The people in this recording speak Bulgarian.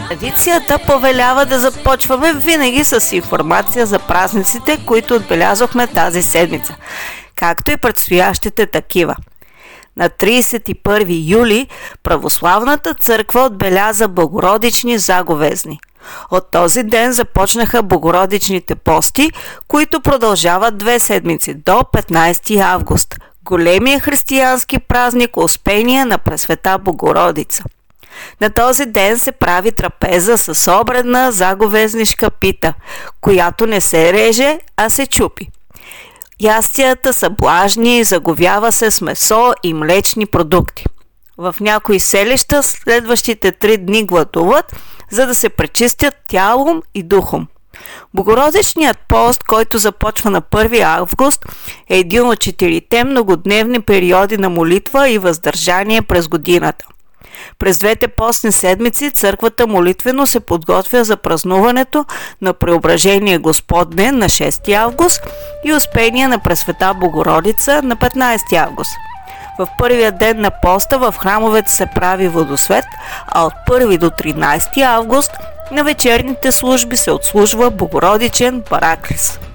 Традицията повелява да започваме винаги с информация за празниците, които отбелязахме тази седмица, както и предстоящите такива. На 31 юли Православната църква отбеляза Богородични заговезни. От този ден започнаха Богородичните пости, които продължават 2 седмици до 15 август, големия християнски празник Успение на Пресвета Богородица. На този ден се прави трапеза с обредна заговезнишка пита, която не се реже, а се чупи. Ястията са блажни, заговява се с месо и млечни продукти. В някои селища следващите 3 дни гладуват, за да се пречистят тялом и духом. Богородичният пост, който започва на 1 август, е един от 4 многодневни периоди на молитва и въздържание през годината. През 2 постни седмици църквата молитвено се подготвя за празнуването на Преображение Господне на 6 август и Успение на Пресвета Богородица на 15 август. В първия ден на поста в храмовете се прави водосвет, а от 1 до 13 август на вечерните служби се отслужва Богородичен параклис.